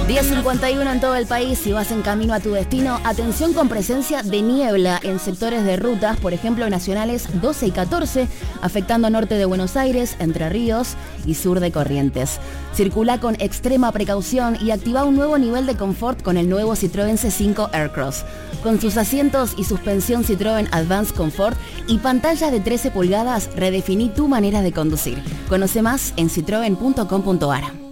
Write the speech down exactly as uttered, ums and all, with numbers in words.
diez cincuenta y uno en todo el país. Si vas en camino a tu destino, atención con presencia de niebla en sectores de rutas, por ejemplo nacionales doce y catorce, afectando norte de Buenos Aires, Entre Ríos y sur de Corrientes. Circula con extrema precaución y activa un nuevo nivel de confort con el nuevo Citroën C cinco Aircross. Con sus asientos y suspensión Citroën Advanced Comfort y pantalla de trece pulgadas, redefiní tu manera de conducir. Conoce más en citroen punto com punto a r.